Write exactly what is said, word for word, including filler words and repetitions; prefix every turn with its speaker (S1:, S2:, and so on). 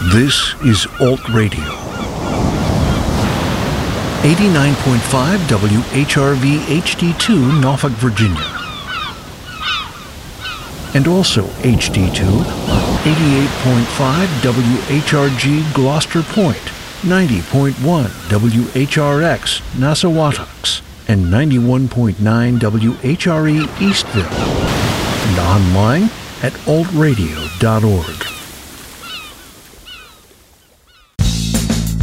S1: This is Alt Radio. eighty-nine point five W H R V H D two, Norfolk, Virginia. And also H D two on eighty-eight point five W H R G Gloucester Point, ninety point one W H R X Nassawatucks, and ninety-one point nine W H R E Eastville. And online at alt radio dot org.